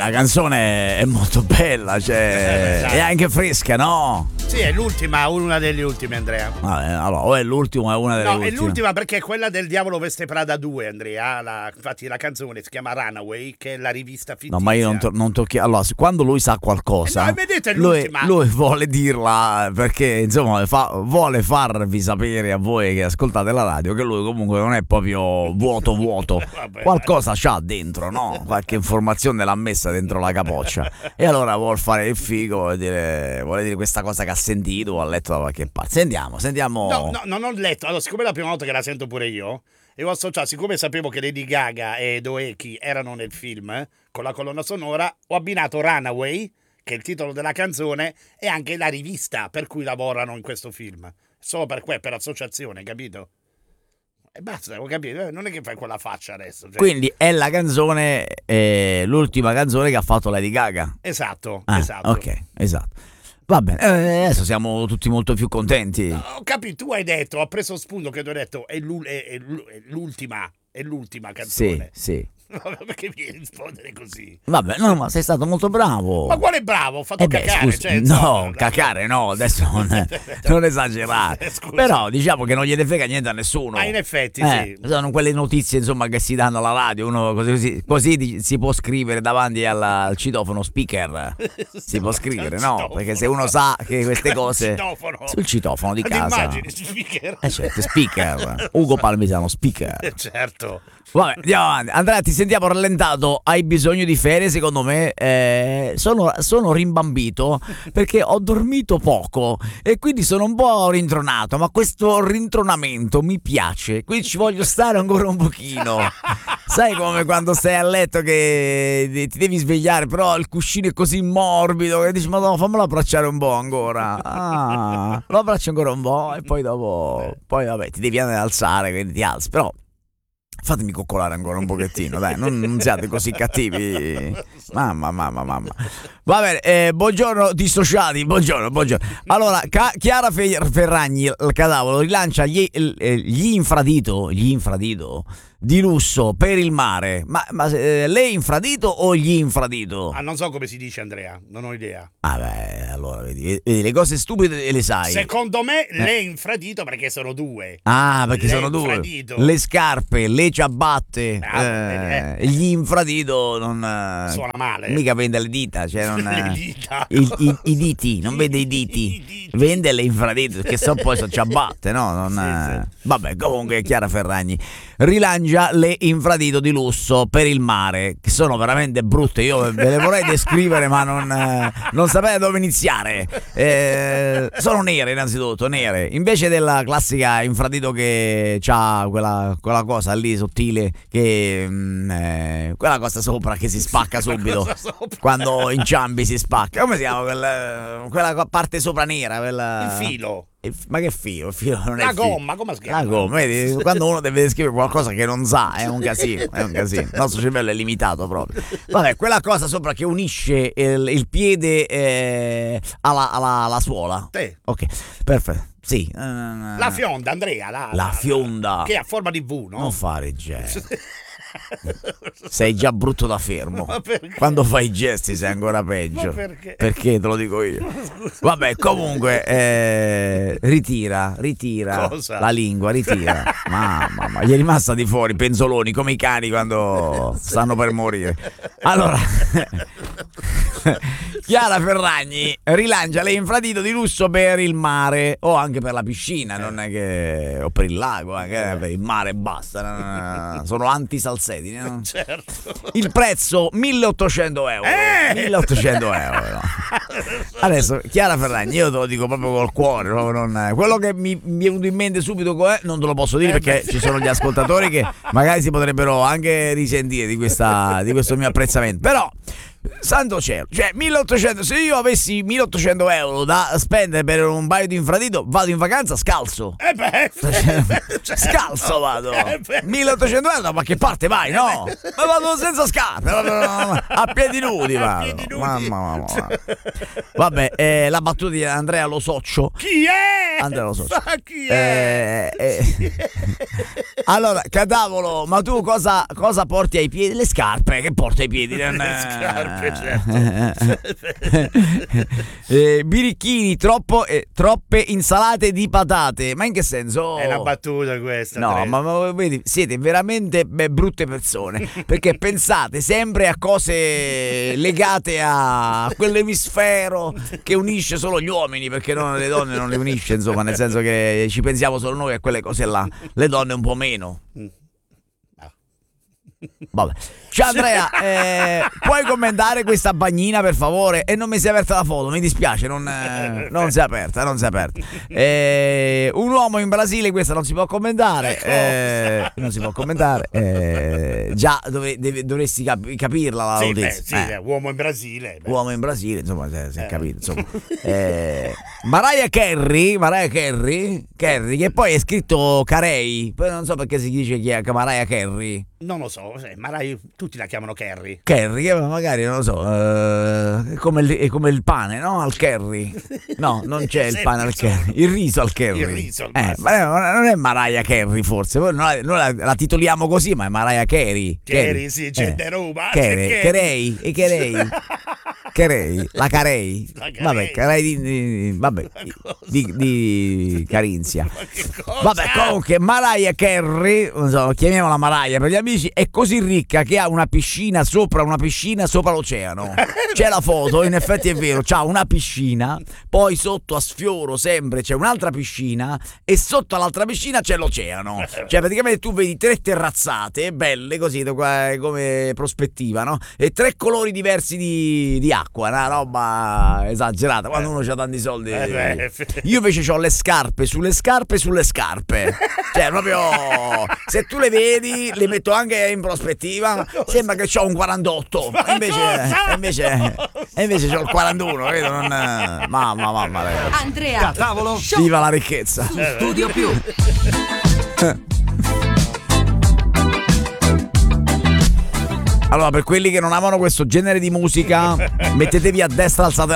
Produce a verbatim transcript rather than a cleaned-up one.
la canzone è molto bella, cioè è anche fresca, no? Sì, è l'ultima, una delle ultime, Andrea. Vabbè, allora, o è l'ultima o è una delle no, ultime. No, è l'ultima perché è quella del Diavolo Veste Prada due, Andrea. La, infatti la canzone si chiama Runaway, che è la rivista fittizia. No, ma io non, to- non tocchi. Allora, quando lui sa qualcosa, eh no, vedete, lui, lui vuole dirla perché, insomma, fa, vuole farvi sapere a voi che ascoltate la radio che lui comunque non è proprio vuoto vuoto. Vabbè, qualcosa c'ha dentro, no? Qualche informazione l'ha messa dentro la capoccia. E allora vuol fare il figo e dire, vuole dire questa cosa che ha sentito o ha letto da qualche parte. Sentiamo, sentiamo. No, no, non ho letto. Allora, siccome è la prima volta che la sento pure io, e ho associato, siccome sapevo che Lady Gaga e Doeki erano nel film eh, con la colonna sonora, ho abbinato Runaway, che è il titolo della canzone, e anche la rivista per cui lavorano in questo film. Solo per que, per associazione, capito? E basta, ho capito. Non è che fai quella faccia adesso. Cioè. Quindi è la canzone, eh, l'ultima canzone che ha fatto Lady Gaga. Esatto, ah, esatto. Ok, esatto. Va bene, eh, adesso siamo tutti molto più contenti. No, ho capito, tu hai detto, ho preso spunto che tu hai detto è, l'ul- è, è l'ultima, è l'ultima canzone. Sì, sì. Perché mi devi rispondere così? Vabbè, no, ma sei stato molto bravo. Ma quale bravo? Ho fatto eh beh, cacare. Scusa, cioè, no, insomma, cacare no, adesso non, non esagerare. Scusa. Però diciamo che non gliene frega niente a nessuno. Ma in effetti eh, sì. Sono quelle notizie insomma che si danno alla radio, uno così, così, così si può scrivere davanti alla, al citofono speaker. Si può scrivere, no? Perché se uno sa che queste cose citofono. sul citofono di casa. Immagini, speaker. Eh certo, speaker. Ugo Palmisano, speaker. Certo. Vabbè, andiamo avanti. Andrea, ti sentiamo rallentato, hai bisogno di ferie secondo me. eh, sono, sono rimbambito perché ho dormito poco e quindi sono un po' rintronato, ma questo rintronamento mi piace, quindi ci voglio stare ancora un pochino. Sai come quando stai a letto che ti devi svegliare però il cuscino è così morbido che dici ma no, fammelo abbracciare un po' ancora. Ah, lo abbraccio ancora un po' e poi dopo poi vabbè ti devi andare ad alzare, quindi ti alzi, però fatemi coccolare ancora un pochettino, dai, non, non siate così cattivi. Mamma, mamma, mamma. Va bene, eh, buongiorno dissociati, buongiorno, buongiorno. Allora, Ca- Chiara Ferragni, il cadavolo, rilancia gli, gli infradito, gli infradito di lusso per il mare. Ma, ma eh, lei infradito o gli infradito? Ah, non so come si dice, Andrea, non ho idea. Ah beh, allora vedi, vedi le cose stupide le sai. Secondo me eh. le infradito perché sono due. Ah, perché le sono due. Infradito. Le scarpe, le ciabatte, ah, eh, eh. gli infradito non suona male. Mica vende le dita, cioè non le dita. I, i, i diti, non vende i diti. I diti. Vende le infradito, che so poi sono ciabatte, no? Non, sì, sì. Vabbè, comunque Chiara Ferragni rilancia le infradito di lusso per il mare, che sono veramente brutte. Io ve le vorrei descrivere, ma non, eh, non sapete dove iniziare. Eh, sono nere, innanzitutto, nere. Invece della classica infradito che ha quella, quella cosa lì sottile, che mh, eh, quella cosa sopra che si spacca subito quando inciampi si spacca. Come si chiama quella, quella parte sopra nera? Quella... Il filo. Ma che filo? Il filo non è la filo. gomma, come si chiama? La gomma, vedi? Quando uno deve descrivere qualcosa che non sa, è un casino, è un casino. Il nostro cervello è limitato proprio. Vabbè, quella cosa sopra che unisce il, il piede eh, alla, alla, alla suola. Sì. Ok, perfetto. Sì. La fionda, Andrea. La, la fionda. Che è a forma di V, no? Non fare gesti. Sei già brutto da fermo. Ma perché? Quando fai i gesti sei ancora peggio. Ma perché? Perché te lo dico io. Vabbè, comunque eh, ritira, ritira Cosa? la lingua, ritira. Mamma mia, gli è rimasta di fuori penzoloni come i cani quando stanno per morire. Allora Chiara Ferragni rilancia le infradito di lusso per il mare o anche per la piscina, non è che o per il lago, anche per il mare basta. Sono antisalseti, no? Certo. Il prezzo milleottocento euro. Eh! milleottocento euro. Adesso Chiara Ferragni, io te lo dico proprio col cuore, proprio non, quello che mi, mi è venuto in mente subito è, non te lo posso dire Eh perché beh. ci sono gli ascoltatori che magari si potrebbero anche risentire di questa di questo mio apprezzamento. Però santo cielo, cioè milleottocento, se io avessi milleottocento euro da spendere per un paio di infradito, vado in vacanza scalzo. Eh beh, certo. Scalzo vado. Eh beh. milleottocento euro, ma che parte vai? No, ma vado senza scarpe, a piedi nudi A vado. piedi nudi. Mamma, mamma, mamma. Vabbè, eh, la battuta di Andrea Lo Soccio. Chi è? Andrea Lo Soccio. Sa chi è? Eh, eh. Allora, cadavolo, ma tu cosa, cosa porti ai piedi? Le scarpe che porti ai piedi? Non, Le scarpe. eh, birichini, troppo, eh, troppe insalate di patate. Ma in che senso? È una battuta questa. No, ma, ma vedi, siete veramente beh, brutte persone, perché pensate sempre a cose legate a quell'emisfero che unisce solo gli uomini, perché non, le donne non le unisce, insomma, nel senso che ci pensiamo solo noi a quelle cose là, le donne un po' meno. Vabbè. Ciao Andrea, eh, puoi commentare questa bagnina per favore? E non mi si è aperta la foto, mi dispiace, non, eh, non si è aperta, non si è aperta. Eh, un uomo in Brasile, questa non si può commentare, eh, non si può commentare. Eh, già dove, deve, dovresti cap- capirla la sì, notizia. Beh, sì, eh. uomo in Brasile. Beh. Uomo in Brasile, insomma, si, si è Eh. capito. Insomma. Eh, Mariah Carey, Mariah Carey, Carey, che poi è scritto Carey, poi non so perché si dice chi è Mariah Carey. Non lo so, ma Rai, tutti la chiamano Carrie. Carry, che magari non lo so, eh, è, come il, è come il pane, no? Al curry. No, non c'è il pane al curry. Il riso al curry. Il riso al eh, ma non è Mariah Carey forse. Noi la, noi la, la titoliamo così, ma è Mariah Carey. Carey, sì, c'è de roba. Carey, Carey, e Carey. Carey, la Carey. La Carey. Vabbè, Carey di, di, vabbè, di, di Carinzia. Vabbè, comunque Mariah Carey, non so, chiamiamola Mariah per gli amici, è così ricca che ha una piscina sopra una piscina sopra l'oceano. C'è la foto, in effetti è vero, c'ha una piscina, poi sotto a sfioro sempre c'è un'altra piscina e sotto all'altra piscina c'è l'oceano. Cioè praticamente tu vedi tre terrazzate belle così come prospettiva, no? E tre colori diversi di, di acqua, una roba esagerata quando uno c'ha tanti soldi. Io invece ho le scarpe sulle scarpe sulle scarpe. Cioè proprio se tu le vedi le metto anche in prospettiva, sembra che c'ho un quarantotto, e invece, e invece, e invece c'ho il quarantuno, vedo? Non, mamma, mamma, ragazzi. Andrea, da tavolo, viva la ricchezza. Su Studio Più. Allora, per quelli che non amano questo genere di musica, mettetevi a destra, alzate